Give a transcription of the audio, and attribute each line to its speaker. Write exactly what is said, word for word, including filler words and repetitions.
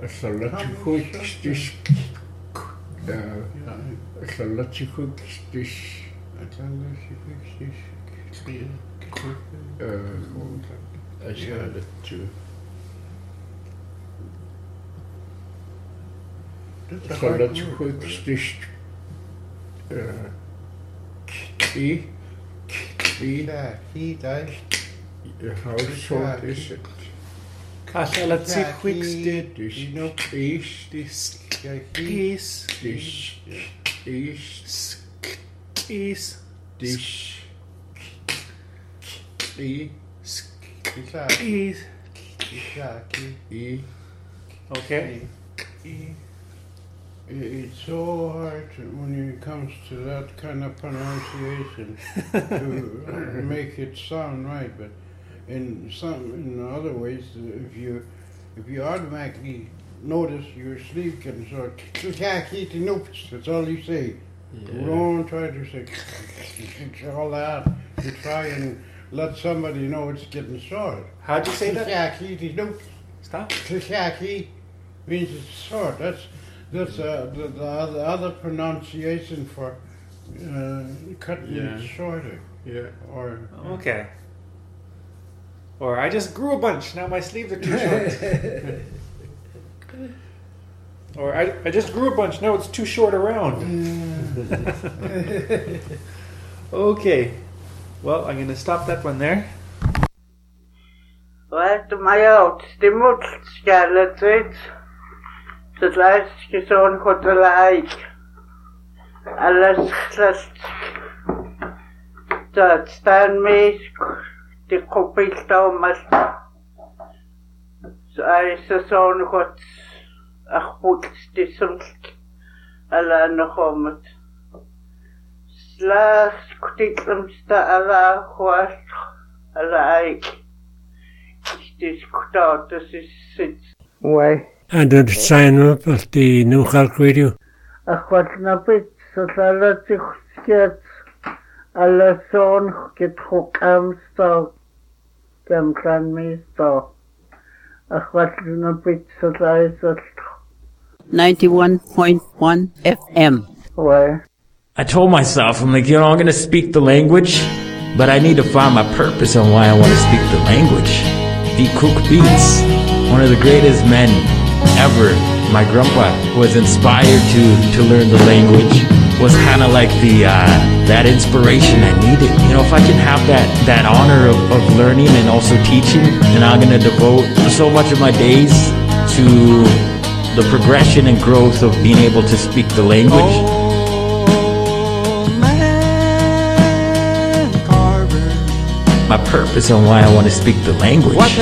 Speaker 1: Sallatikuikistis Sallatikuikistis Asjaalettu Sallatikuikistis Ki Ki How short is it?
Speaker 2: Sallatikuikistis
Speaker 1: Is
Speaker 2: Dis
Speaker 1: Is
Speaker 2: Dis
Speaker 1: Is
Speaker 2: Is
Speaker 1: Dish E
Speaker 2: Is
Speaker 1: E
Speaker 2: Okay.
Speaker 3: It's so hard to, when it comes to that kind of pronunciation to make it sound right, but in some in other ways, if you if you automatically notice your sleeve getting short, that's all you say.
Speaker 1: Yeah.
Speaker 3: Don't try to say all that. You try and let somebody know it's getting short.
Speaker 2: How'd you say that?
Speaker 3: Stop.
Speaker 2: Stop.
Speaker 3: Means it's short. That's that's uh, the, the other, other pronunciation for uh, cutting
Speaker 1: Yeah.
Speaker 3: it shorter.
Speaker 1: Yeah.
Speaker 3: Or
Speaker 2: Okay. Or I just grew a bunch. Now my sleeves are too short. Or I, I just grew a bunch. Now it's too short around. Okay. Well, I'm going to stop that one there.
Speaker 4: Right, my out, the mood scarlet it. The last is on what the like. Alles just that stand me the copy Thomas. So I saw what a put the sunk alla nohomet. Slash kutiklum sta alla what alla this this is it. Why?
Speaker 5: And then sign up at the New York Radio.
Speaker 4: A what na bit so that it gets a lesson get hook am so them can me so a what na bit so that is
Speaker 6: ninety-one point one F M.
Speaker 4: Why?
Speaker 7: I told myself, I'm like, you know, I'm going to speak the language, but I need to find my purpose on why I want to speak the language. The Cook Beats, one of the greatest men ever. My grandpa was inspired to, to learn the language, was kind of like the uh, that inspiration I needed. You know, if I can have that, that honor of, of learning and also teaching, and I'm going to devote so much of my days to the progression and growth of being able to speak the language.
Speaker 8: Oh, man, Carver.
Speaker 7: My purpose on why I want to speak the language.
Speaker 8: What